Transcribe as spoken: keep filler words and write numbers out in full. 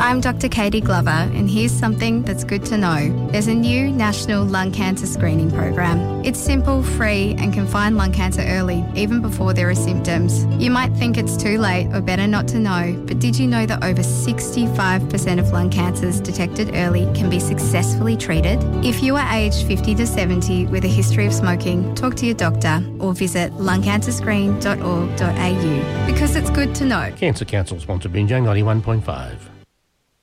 I'm Doctor Katie Glover, and here's something that's good to know. There's a new national lung cancer screening program. It's simple, free, and can find lung cancer early, even before there are symptoms. You might think it's too late or better not to know, but did you know that over sixty-five percent of lung cancers detected early can be successfully treated? If you are aged fifty to seventy with a history of smoking, talk to your doctor or visit lung cancer screen dot org dot a u, because it's good to know. Cancer Council sponsor Binjang ninety-one point five.